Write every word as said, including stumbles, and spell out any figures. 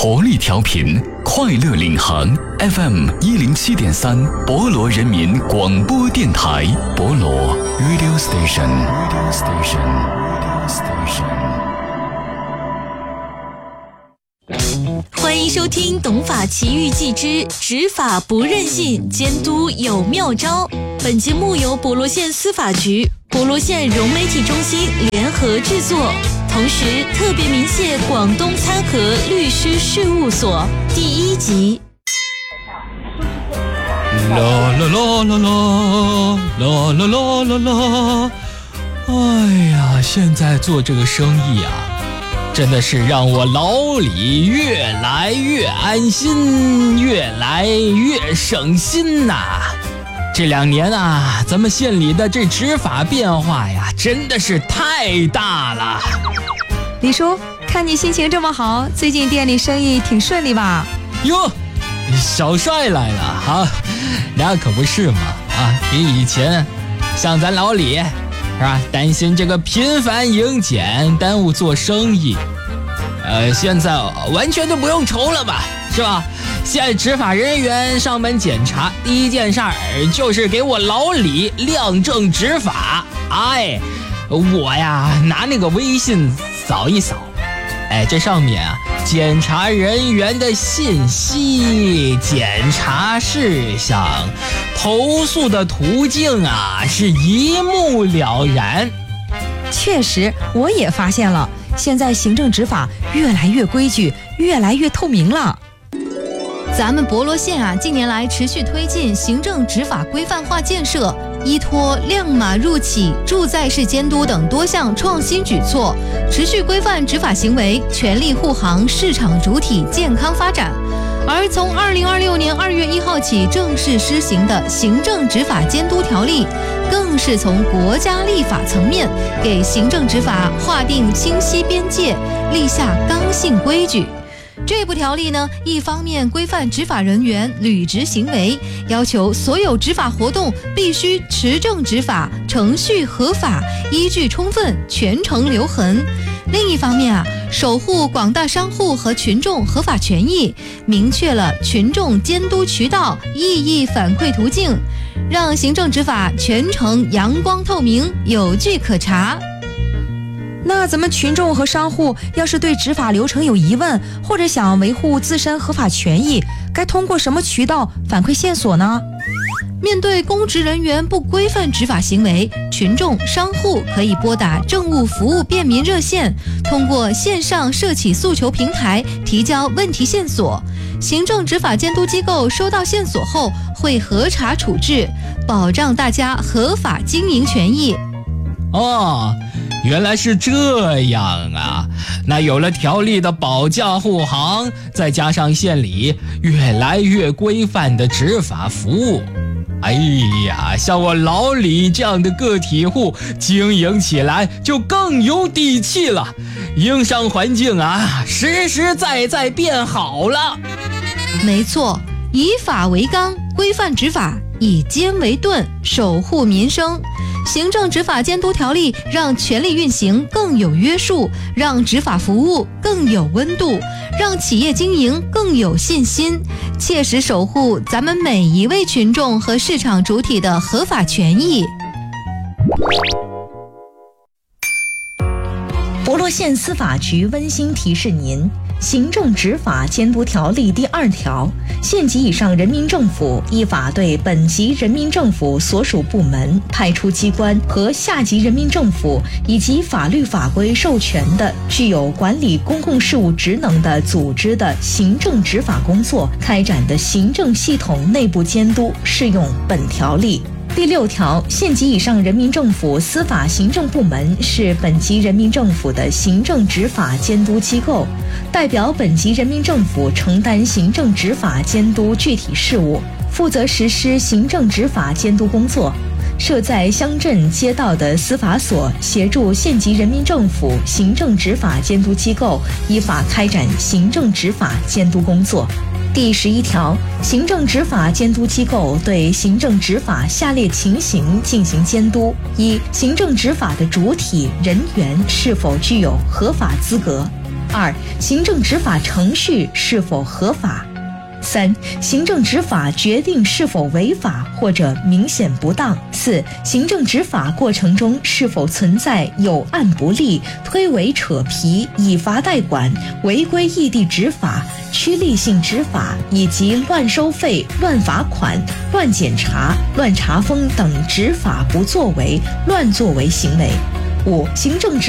活力调频，快乐领航 F M 一零七点三，博罗人民广播电台，博罗 Radio Station Radio Station Radio Station。欢迎收听《懂法奇遇记之执法不任性，监督有妙招》。本节目由博罗县司法局、博罗县融媒体中心联合制作，同时特别鸣谢广东参和律师事务所。第一集。 啦啦啦啦啦啦啦啦啦啦！哎呀，现在做这个生意啊，真的是让我老李越来越安心，越来越省心呐、啊。这两年啊，咱们县里的这执法变化呀，真的是太大了。 李叔，看你心情这么好，最近店里生意挺顺利吧？ 哟，小帅来了哈，那可不是嘛啊！比以前，像咱老李是吧，担心这个频繁迎检耽误做生意，呃，现在完全都不用愁了吧，是吧？现在执法人员上门检查，第一件事儿就是给我老李亮证执法。哎，我呀拿那个微信扫一扫，哎，这上面啊检查人员的信息、检查事项、投诉的途径啊是一目了然。 确实，我也发现了，现在行政执法越来越规矩，越来越透明了。 咱们博罗县啊，近年来持续推进行政执法规范化建设，依托亮码入企、住在式监督等多项创新举措，持续规范执法行为，全力护航市场主体健康发展。而从二零二六年二月一号起正式施行的行政执法监督条例，更是从国家立法层面给行政执法划定清晰边界，立下刚性规矩。这部条例呢，一方面规范执法人员履职行为，要求所有执法活动必须持证执法，程序合法，依据充分，全程留痕；另一方面啊，守护广大商户和群众合法权益，明确了群众监督渠道、异议反馈途径，让行政执法全程阳光透明，有据可查。 那咱们群众和商户要是对执法流程有疑问，或者想维护自身合法权益，该通过什么渠道反馈线索呢？ 面对公职人员不规范执法行为，群众、商户可以拨打政务服务便民热线，通过线上社企诉求平台提交问题线索。行政执法监督机构收到线索后会核查处置，保障大家合法经营权益。 哦，原来是这样啊！那有了条例的保驾护航，再加上县里越来越规范的执法服务，哎呀，像我老李这样的个体户经营起来就更有底气了，营商环境啊实实在在变好了。 没错，以法为纲，规范执法，以监为盾，守护民生。行政执法监督条例让权力运行更有约束，让执法服务更有温度，让企业经营更有信心，切实守护咱们每一位群众和市场主体的合法权益。 博罗县司法局温馨提示您：行政执法监督条例第二条，县级以上人民政府依法对本级人民政府所属部门、派出机关和下级人民政府以及法律法规授权的具有管理公共事务职能的组织的行政执法工作开展的行政系统内部监督适用本条例。第六条，县级以上人民政府司法行政部门是本级人民政府的行政执法监督机构，代表本级人民政府承担行政执法监督具体事务，负责实施行政执法监督工作。设在乡镇街道的司法所协助县级人民政府行政执法监督机构依法开展行政执法监督工作。第十一条，行政执法监督机构对行政执法下列情形进行监督：一、行政执法的主体人员是否具有合法资格； 二、行政执法程序是否合法；三、行政执法决定是否违法或者明显不当；四、行政执法过程中是否存在有案不力、推诿扯皮、以罚代管、违规异地执法、趋利性执法以及乱收费、乱罚款、乱检查、乱查封等执法不作为、乱作为行为；五、行政执